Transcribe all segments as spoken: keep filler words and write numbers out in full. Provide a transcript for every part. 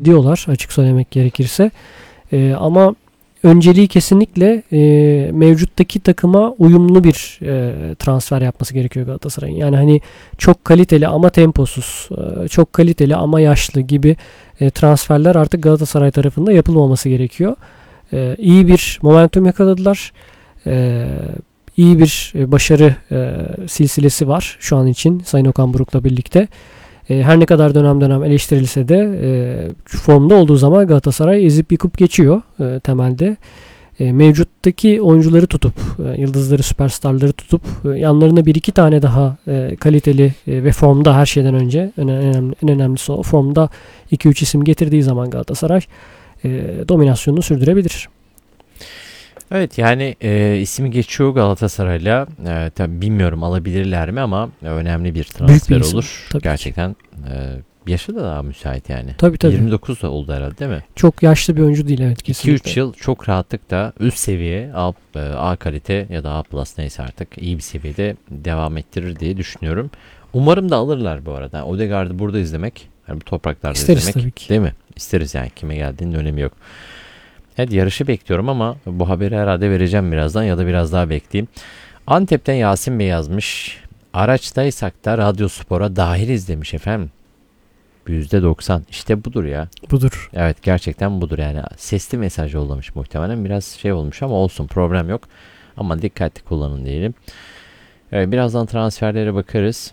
ediyorlar açık söylemek gerekirse. E, ama önceliği kesinlikle e, mevcuttaki takıma uyumlu bir e, transfer yapması gerekiyor Galatasaray'ın. Yani hani çok kaliteli ama temposuz, e, çok kaliteli ama yaşlı gibi e, transferler artık Galatasaray tarafında yapılmaması gerekiyor. E, iyi bir momentum yakaladılar. E, iyi bir e, başarı e, silsilesi var şu an için Sayın Okan Buruk'la birlikte. E, her ne kadar dönem dönem eleştirilse de e, formda olduğu zaman Galatasaray ezip yıkıp geçiyor e, temelde. E, mevcuttaki oyuncuları tutup, e, yıldızları, süperstarları tutup e, yanlarına bir iki tane daha e, kaliteli e, ve formda her şeyden önce en önemli, en önemlisi o formda iki üç isim getirdiği zaman Galatasaray e, dominasyonunu sürdürebilir. Evet yani e, ismi geçiyor Galatasaray'la. E, tabii bilmiyorum alabilirler mi ama önemli bir transfer bir isim, olur. tabii Gerçekten e, yaşı da daha müsait yani. Tabii tabii. yirmi dokuz da oldu herhalde değil mi? Çok yaşlı bir oyuncu değil evet kesinlikle. iki üç yıl çok rahatlıkla üst seviye A, A kalite ya da A plus neyse artık iyi bir seviyede devam ettirir diye düşünüyorum. Umarım da alırlar bu arada. Odegaard'ı burada izlemek, yani bu topraklarda İsteriz izlemek tabii ki. değil mi? İsteriz yani kime geldiğinin önemi yok. Evet yarışı bekliyorum ama bu haberi herhalde vereceğim birazdan ya da biraz daha bekleyeyim. Antep'ten Yasin Bey yazmış. Araçtaysak da Radyo Spor'a dahiliz demiş efendim. yüzde doksan işte budur ya. Budur. Evet gerçekten budur yani. Sesli mesaj yollamış muhtemelen. Biraz şey olmuş ama olsun problem yok. Ama dikkatli kullanın diyelim. Evet, birazdan transferlere bakarız.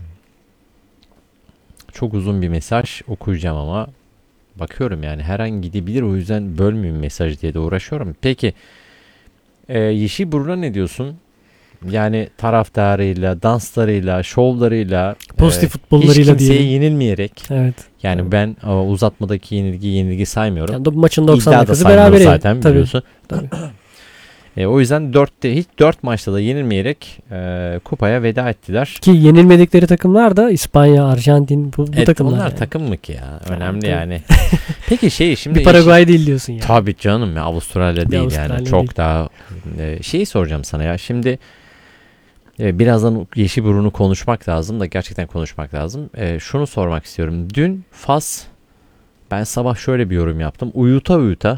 Çok uzun bir mesaj okuyacağım ama bakıyorum yani her an gidebilir o yüzden bölmeyeyim mesaj diye de uğraşıyorum. Peki e, Yeşilburun'a ne diyorsun? Yani taraftarıyla, danslarıyla, şovlarıyla, pozitif e, futbollarıyla hiç kimseye diyelim. yenilmeyerek. Evet. Yani evet. Ben o, uzatmadaki yenilgi yenilgi saymıyorum. Yani maçın doksan İddia da dakikası saymıyorum berabere. zaten Tabii. biliyorsun. Tabii. E, o yüzden dörtte hiç dört maçta da yenilmeyerek e, kupaya veda ettiler. Ki yenilmedikleri takımlar da İspanya, Arjantin bu, bu evet, takımlar. Onlar yani. takım mı ki ya? Önemli tabii. yani. Peki şey şimdi. Bir Paraguay işi, değil diyorsun yani. Tabii canım ya Avustralya Bir değil Avustralya yani. Çok değil. daha e, şeyi soracağım sana ya. Şimdi e, birazdan Yeşilburun'u konuşmak lazım da gerçekten konuşmak lazım. E, şunu sormak istiyorum. Dün Fas ben sabah şöyle bir yorum yaptım. Uyuta uyuta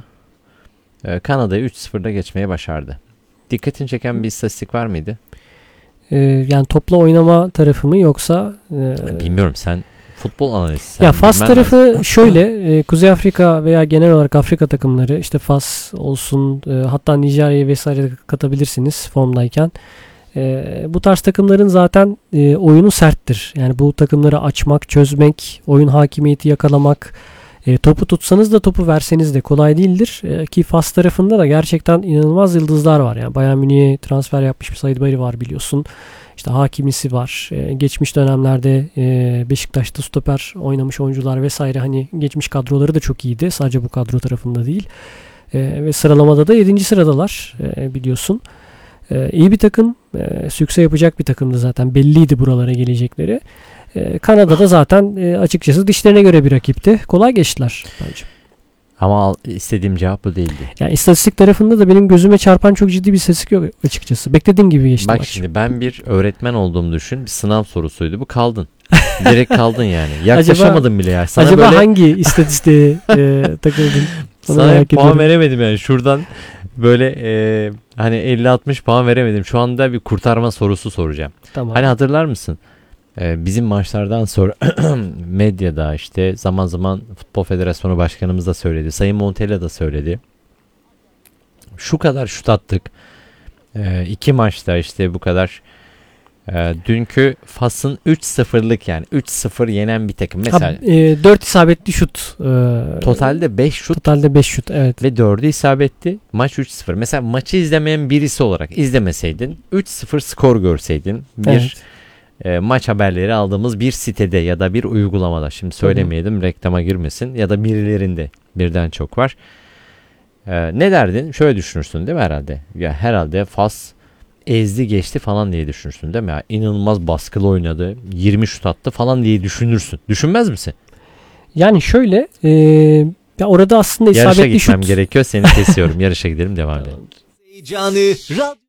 e, Kanada'yı üç sıfırda geçmeye başardı. Dikkatini çeken bir istatistik var mıydı? Ee, yani topla oynama tarafı mı yoksa? E, Bilmiyorum sen futbol analisti. Ya Fas tarafı lazım. Şöyle e, Kuzey Afrika veya genel olarak Afrika takımları işte Fas olsun e, hatta Nijerya'yı vesaire katabilirsiniz formdayken. E, bu tarz takımların zaten e, oyunu serttir. Yani bu takımları açmak, çözmek, oyun hakimiyeti yakalamak, E, topu tutsanız da topu verseniz de kolay değildir. E, ki Fas tarafında da gerçekten inanılmaz yıldızlar var. Yani Bayern Münih'e transfer yapmış bir Said Bari var biliyorsun. İşte Hakimisi var. E, geçmiş dönemlerde e, Beşiktaş'ta stoper oynamış oyuncular vesaire. Hani geçmiş kadroları da çok iyiydi. Sadece bu kadro tarafında değil. E, ve sıralamada da yedinci sıradalar e, biliyorsun. E, iyi bir takım. E, sükse yapacak bir takımdı zaten. Belliydi buralara gelecekleri. Kanada'da zaten açıkçası dişlerine göre bir rakipti. Kolay geçtiler bence. Ama istediğim cevap bu değildi. Yani istatistik tarafında da benim gözüme çarpan çok ciddi bir istatistik yok açıkçası. Beklediğim gibi geçti Bak maç. Şimdi ben bir öğretmen olduğumu düşün. Bir sınav sorusuydu. Bu kaldın. Direkt kaldın yani. Yaklaşamadın acaba, bile ya. Sana acaba böyle... hangi istatistiğe e, takıldın? Sana puan veremedim yani. Şuradan böyle e, hani elli altmış puan veremedim. Şu anda bir kurtarma sorusu soracağım. Tamam. Hani hatırlar mısın? Bizim maçlardan sonra medyada işte zaman zaman Futbol Federasyonu Başkanımız da söyledi. Sayın Montella da söyledi. Şu kadar şut attık. E, iki maçta işte bu kadar. E, dünkü Fas'ın üç sıfırlık yani üç sıfır yenen bir takım. Mesela ha, e, dört isabetli şut. E, totalde beş şut. Totalde beş şut evet. Ve dördü isabetli. Maç üç sıfır. Mesela maçı izlemeyen birisi olarak izlemeseydin üç sıfır skor görseydin. Bir evet. E, maç haberleri aldığımız bir sitede ya da bir uygulamada, şimdi söylemeyelim Hı-hı. reklama girmesin, ya da birilerinde birden çok var. E, ne derdin? Şöyle düşünürsün değil mi herhalde? Ya herhalde Fas ezdi geçti falan diye düşünürsün değil mi? Ya, inanılmaz baskılı oynadı, yirmi şut attı falan diye düşünürsün. Düşünmez misin? Yani şöyle e, ya orada aslında isabetli şut. Yarışa gitmem gerekiyor, seni kesiyorum. Yarışa gidelim, devam edelim.